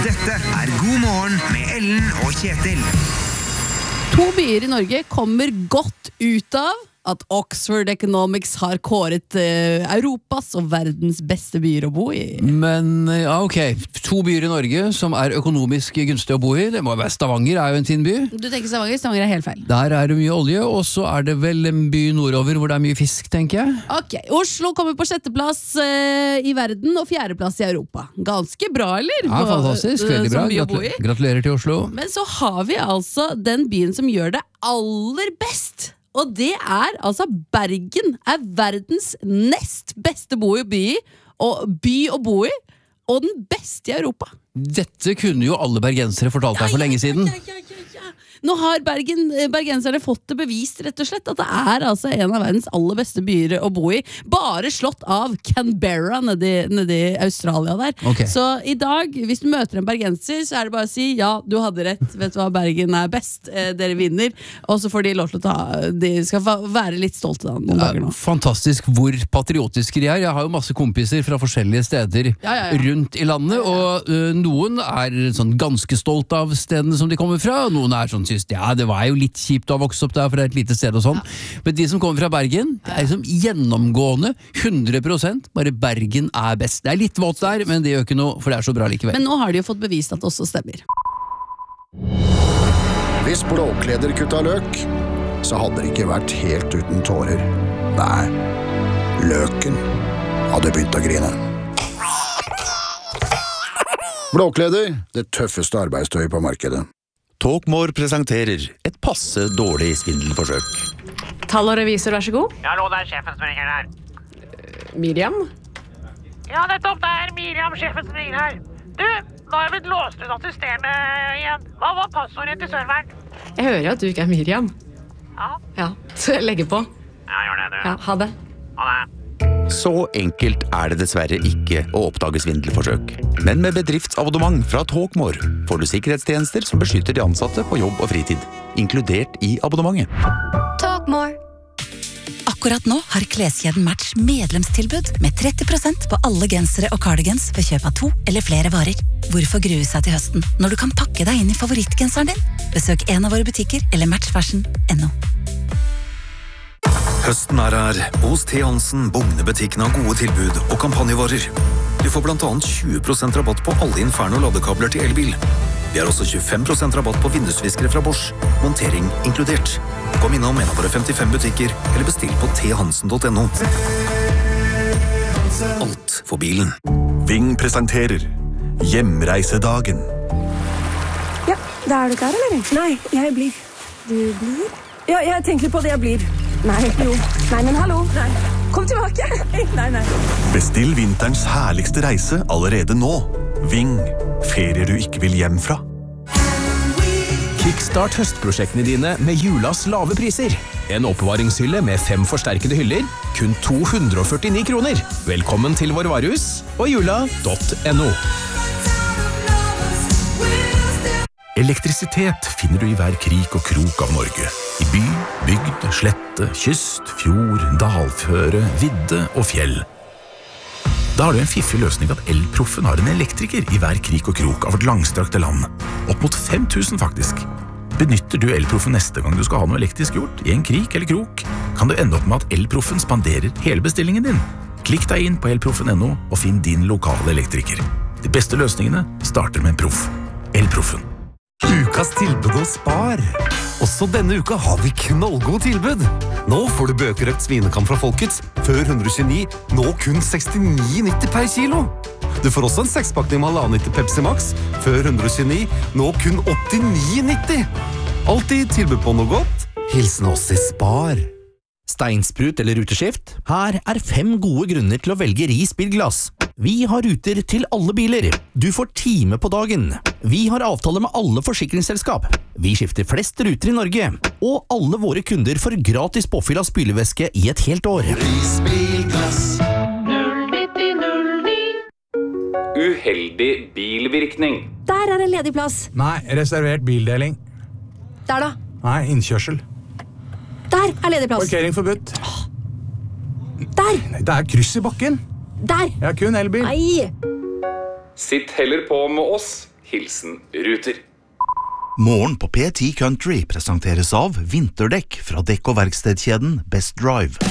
Dette God morgen med Ellen og Kjetil. 2 byer I Norge kommer godt ut av at Oxford Economics har kåret Europas og verdens beste byer å bo I. Men, ja, ok. 2 byer I Norge som økonomisk gunstig å bo I. Det må være Stavanger, jo en fin by. Du tenker Stavanger, Stavanger helt feil. Der det mye olje, og så det vel en by nordover hvor det mye fisk, tenker jeg. Ok, Oslo kommer på 6. plass I verden og 4. plass I Europa. Ganske bra, eller? Ja, fantastisk. Veldig bra. Gratulerer til Oslo. Men så har vi altså den byen som gjør det aller best. Og det altså Bergen verdens nest beste by å bo I, og den beste I Europa. Dette kunne jo alle bergensere fortalt deg for lenge siden. Nå har bergenserne fått det bevist rett og slett at det altså en av verdens aller beste byer å bo I, bare slått av Canberra nede I Australia der. Okay. Så I dag, hvis du møter en bergenser, så det bare å si, ja, du hadde rett, vet du hva, Bergen best, dere vinner, og så får de lov til å de skal være litt stolte da, noen dager nå. Fantastisk hvor patriotiske de Jeg har jo masse kompiser fra forskjellige steder rundt I landet, og noen sånn ganske stolt av stedene som de kommer fra, og noen sånn det var jo litt kjipt å vokse opp der for et lite sted og sånn. Men de som kommer fra Bergen, det liksom gjennomgående 100% bare Bergen best. Det litt vått der, men det gjør ikke noe, for det så bra likevel. Men nå har de jo fått bevist at det også stemmer. Hvis Blåkleder kutta løk, så hadde det ikke vært helt uten tårer. Nei, løken hadde begynt å grine. Blåkleder, det tøffeste arbeidstøyet på markedet. Talkmore presenterer et passe dårlig svindelforsøk. Tall og revisor, vær så god. Ja, hallo, det sjefen som ringer her. Miriam? Ja, nettopp, det Miriam, sjefen som ringer her. Du, nå har jeg blitt låst ut av systemet igjen. Hva var passordet til serveren? Jeg hører at du ikke Miriam. Ja, så jeg legger på. Ja, gjør det, du. Ja, ha det. Ha det. Så enkelt det dessverre ikke å oppdage svindelforsøk. Men med bedriftsabonnement fra Talkmore får du sikkerhetstjenester som beskytter de ansatte på jobb og fritid, inkludert I abonnementet. Talkmore. Akkurat nå har kleskjeden Match medlemstilbud med 30% på alle gensere og cardigans ved kjøp av 2 eller flere varer. Hvorfor grue seg til høsten når du kan pakke deg inn I favorittgenseren din? Besøk en av våre butikker eller matchfashion.no. Høsten her. Hos T. Hansen Bugnebutikken har gode tilbud og kampanjevarer. Du får blant annet 20% rabatt på alle Inferno-ladekabler til elbil. Vi har også 25% rabatt på vindusviskere fra Bosch. Montering inkludert. Kom innom en av våre 55 butikker, eller bestill på thansen.no. Alt for bilen. Ving presenterer Hjemreisedagen. Ja, da du klar, eller? Nei, jeg blir. Du blir? Ja, jeg tenker på det jeg blir. Nei, jo. Nei, men hallo. Nei. Kom tilbake. Nei. Bestill vinterens herligste reise allerede nå. Ving. Ferier du ikke vil hjem fra. Kickstart høstprosjektene dine med julas lave priser. En oppbevaringshylle med 5 forsterkede hyller, kun 249 kroner. Velkommen til vår varehus og jula.no. Elektrisitet finner du I hver krik og krok av Norge. I by, bygd, slette, kyst, fjord, dalføre, vidde og fjell. Da har du en fiffig løsning at Elproffen har en elektriker I hver krik og krok av vårt langstrakte land. Opp mot 5000 faktisk. Benytter du Elproffen neste gang du skal ha noe elektrisk gjort, I en krik eller krok, kan du ende opp med at Elproffen spanderer hele bestillingen din. Klikk deg inn på elproffen.no og finn din lokale elektriker. De beste løsningene starter med en proff. Elproffen. Ukas tilbud hos Spar. Også denne uka har vi knallgode tilbud. Nå får du bøkerøkt svinekam fra Folkets, før 129, nå kun 69,90 per kilo. Du får også en 6-pakning med 1,5 Pepsi Max, før 129, nå kun 89,90. Alltid tilbud på noe godt. Hilsen oss I Spar. Steinsprut eller ruteskift? Her 5 gode grunner til å velge Ris bilglass. Vi har ruter til alle biler. Du får time på dagen. Vi har avtale med alle forsikringsselskap. Vi skifter flest ruter I Norge. Og alle våre kunder får gratis påfyll av spylevæske I et helt år. Ris bilglass. 09009. Uheldig bilvirkning. Der en ledig plass. Nei, reservert bildeling. Der da. Nei, innkjørsel. Der ledig plass. Parkering forbudt. Der. Nei, det kryss I bakken. Der. Jeg har kun elbil. Nei. Sitt heller på med oss. Hilsen Ruter. Morgen på P10 Country presenteres av vinterdekk fra dekk- og verkstedkjeden Best Drive.